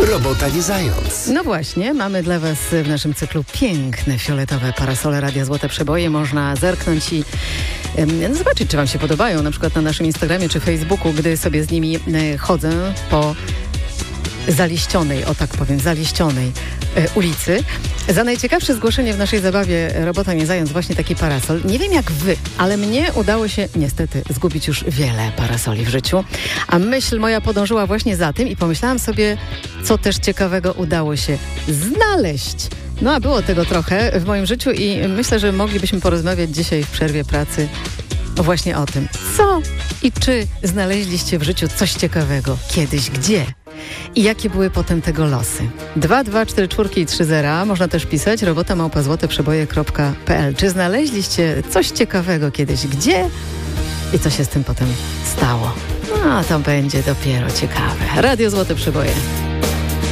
Robota nie zając. No właśnie, mamy dla Was w naszym cyklu piękne fioletowe parasole Radia Złote Przeboje. Można zerknąć i zobaczyć, czy Wam się podobają, na przykład na naszym Instagramie czy Facebooku, gdy sobie z nimi chodzę po zaliścionej, o tak powiem, zaliścionej ulicy. Za najciekawsze zgłoszenie w naszej zabawie Robota nie zając właśnie taki parasol. Nie wiem jak wy, ale mnie udało się niestety zgubić już wiele parasoli w życiu. A myśl moja podążyła właśnie za tym i pomyślałam sobie, co też ciekawego udało się znaleźć. No a było tego trochę w moim życiu i myślę, że moglibyśmy porozmawiać dzisiaj w przerwie pracy właśnie o tym, co i czy znaleźliście w życiu coś ciekawego, kiedyś, gdzie i jakie były potem tego losy. 2244 i 30. Można też pisać robota@złoteprzeboje.pl. Czy znaleźliście coś ciekawego kiedyś, gdzie i co się z tym potem stało? No to będzie dopiero ciekawe. Radio Złote Przeboje.